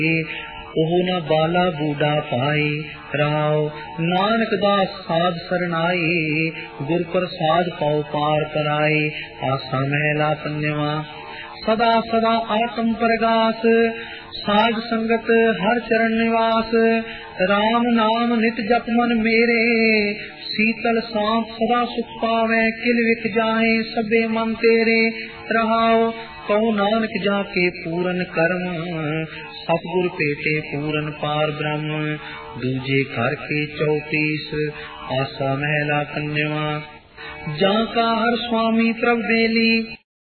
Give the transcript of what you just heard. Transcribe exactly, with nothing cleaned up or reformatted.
ਉਹ ਨਾ ਬਾਲਾ ਬੂਡਾ ਪਾਈ ਰਹਾਉ। ਨਾਨਕ ਦਾਸ ਸਾਧ ਸਰਨਾਈ, ਗੁਰ ਪ੍ਰਸਾਦ ਪਾਉ ਪਾਰ ਕਰਾਈ। ਆਸਾ ਮਹਿਲਾ ਪੰਜਵਾ। ਸਦਾ ਸਦਾ ਆਤਮ ਪ੍ਰਗਾਸ, ਸਾਧ ਸੰਗਤ ਹਰ ਚਰਨ ਨਿਵਾਸ। ਰਾਮ ਨਾਮ ਨਿਤ ਜਪ ਮਨ ਮੇਰੇ, ਸੀਤਲ ਸਾਂਤ ਸਦਾ ਸੁਖ ਪਾਵੈ। ਕਿਲ ਵਿਖ ਜਾਏ ਸਭੇ ਮਨ ਤੇਰੇ ਰਹਾਉ। ਕਉ ਨਾਨਕ ਜਾ ਕੇ ਪੂਰਨ ਕਰਮ, ਸਤਿਗੁਰ ਭੇਟੇ ਪੂਰਨ ਪਾਰ ਬ੍ਰਹਮ। ਦੂਜੇ ਘਰ ਕੇ ਚੌਤੀਸ। ਆਸਾ ਮਹਿਲਾ ਪੰਜਵਾ। ਜਾਂ ਕਾ ਹਰ ਸੁਆਮੀ ਪ੍ਰਭ ਬੇਲੀ,